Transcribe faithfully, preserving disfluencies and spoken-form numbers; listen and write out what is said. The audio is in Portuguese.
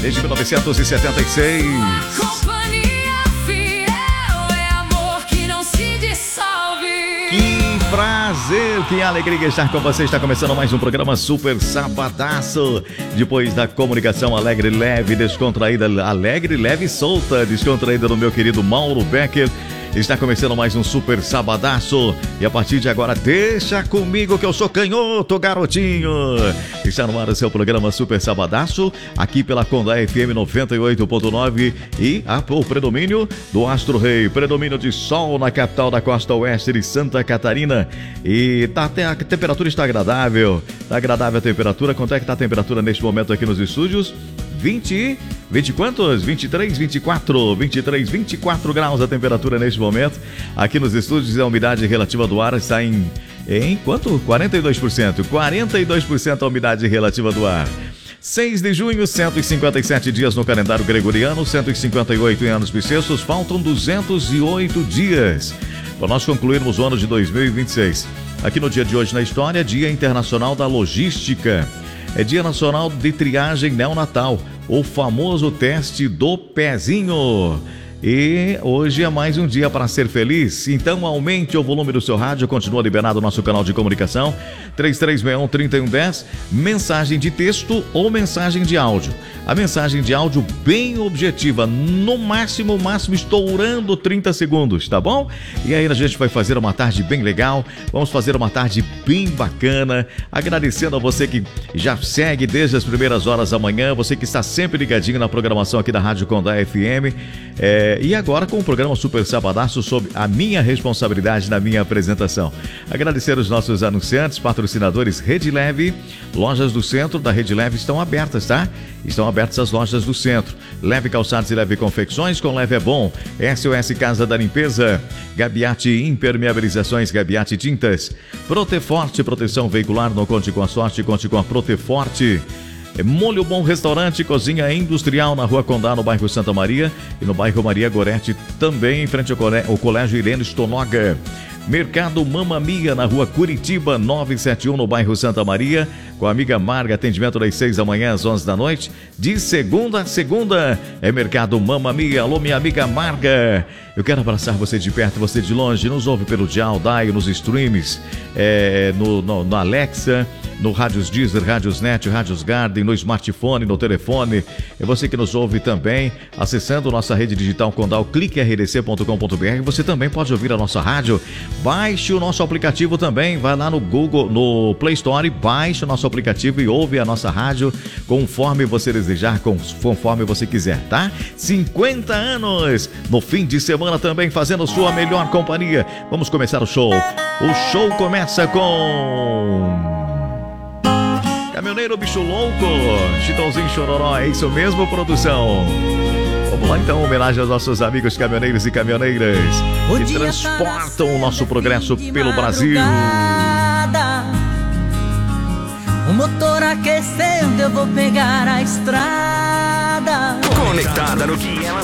desde mil novecentos e setenta e seis. Companhia fiel é amor que não se dissolve. Que prazer, que alegria estar com você. Está começando mais um programa Super Sabadaço. Depois da comunicação alegre, leve, descontraída, alegre, leve e solta, descontraída do meu querido Mauro Becker. Está começando mais um Super Sabadaço. E a partir de agora, deixa comigo que eu sou canhoto, garotinho. Está no ar o seu programa Super Sabadaço, aqui pela Condá F M noventa e oito ponto nove. E a, o predomínio do Astro Rei, predomínio de sol na capital da costa oeste de Santa Catarina. E tá, até a temperatura está agradável. Está agradável a temperatura. Quanto é que está a temperatura neste momento aqui nos estúdios? vinte, vinte quantos? vinte e três, vinte e quatro, vinte e três, vinte e quatro graus a temperatura neste momento. Aqui nos estúdios a umidade relativa do ar está em, em quanto? quarenta e dois por cento. quarenta e dois por cento a umidade relativa do ar. seis de junho, cento e cinquenta e sete dias no calendário gregoriano, cento e cinquenta e oito em anos bissextos, faltam duzentos e oito dias para nós concluirmos o ano de dois mil e vinte e seis. Aqui no dia de hoje na história, Dia Internacional da Logística. É Dia Nacional de Triagem Neonatal, o famoso teste do pezinho. E hoje é mais um dia para ser feliz. Então aumente o volume do seu rádio. Continua liberado o nosso canal de comunicação três três seis um, três um um zero. Mensagem de texto ou mensagem de áudio. A mensagem de áudio bem objetiva, no máximo, máximo estourando trinta segundos, tá bom? E aí a gente vai fazer uma tarde bem legal. Vamos fazer uma tarde bem bacana. Agradecendo a você que já segue desde as primeiras horas da manhã, você que está sempre ligadinho na programação aqui da Rádio Condá F M. É, e agora com o programa Super Sabadaço, sob a minha responsabilidade na minha apresentação. Agradecer os nossos anunciantes, patrocinadores. Rede Leve, lojas do centro da Rede Leve estão abertas, tá? Estão abertas as lojas do centro. Leve Calçados e Leve Confecções, com Leve é bom. S O S Casa da Limpeza, Gabiati Impermeabilizações, Gabiati Tintas, Proteforte, proteção veicular. Não conte com a sorte, conte com a Proteforte. Molho Bom Restaurante, cozinha industrial na Rua Condá, no bairro Santa Maria, e no bairro Maria Gorete, também em frente ao Colégio Irene Stonoga. Mercado Mamma Mia, na Rua Curitiba, novecentos e setenta e um, no bairro Santa Maria, com a amiga Marga, atendimento das seis da manhã às onze da noite, de segunda a segunda, é Mercado Mamma Mia. Alô, minha amiga Marga, eu quero abraçar você de perto, você de longe. Nos ouve pelo Dial, Daio, nos streams, é, no, no, no Alexa, no Rádios Deezer, Rádios Net, Rádios Garden, no smartphone, no telefone. É você que nos ouve também acessando nossa rede digital Condal, clique r d c ponto com ponto b r. Você também pode ouvir a nossa rádio. Baixe o nosso aplicativo também, vai lá no Google, no Play Store, baixe o nosso aplicativo e ouve a nossa rádio conforme você desejar, conforme você quiser, tá? cinquenta anos no fim de semana também, fazendo sua melhor companhia. Vamos começar o show. O show começa com Caminhoneiro Bicho Louco, Chitãozinho Chororó, é isso mesmo, produção? Vamos lá então, homenagem aos nossos amigos caminhoneiros e caminhoneiras que transportam o nosso progresso pelo Brasil. O motor aquecendo, eu vou pegar a estrada. Conectada no que ela